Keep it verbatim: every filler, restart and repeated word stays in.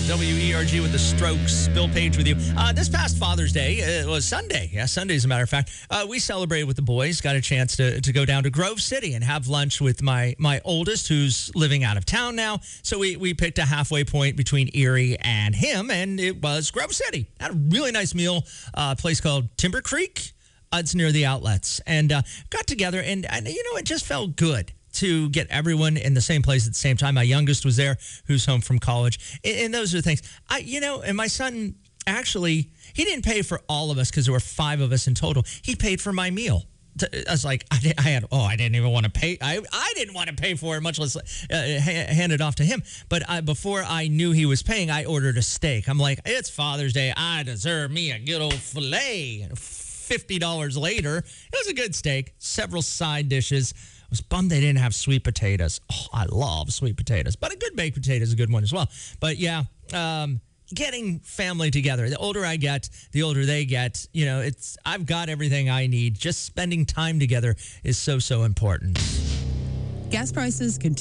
W E R G with the Strokes. Bill Page with you. Uh, this past Father's Day, uh, it was Sunday. Yeah, Sunday, as a matter of fact. Uh, we celebrated with the boys. Got a chance to, to go down to Grove City and have lunch with my my oldest, who's living out of town now. So we, we picked a halfway point between Erie and him, and it was Grove City. Had a really nice meal. Uh, a place called Timber Creek. Uh, it's near the outlets. And uh, got together, and, and, you know, it just felt good to get everyone in the same place at the same time. My youngest was there, who's home from college. And, and those are things. I, you know, and my son, actually, he didn't pay for all of us because there were five of us in total. He paid for my meal. I was like, I, I had, oh, I didn't even want to pay. I, I didn't want to pay for it, much less uh, ha- hand it off to him. But I, before I knew he was paying, I ordered a steak. I'm like, it's Father's Day. I deserve me a good old filet. fifty dollars later, it was a good steak, several side dishes. I was bummed they didn't have sweet potatoes. Oh, I love sweet potatoes, but a good baked potato is a good one as well. But yeah, um, getting family together. The older I get, the older they get. You know, it's I've got everything I need. Just spending time together is so, so important. Gas prices continue.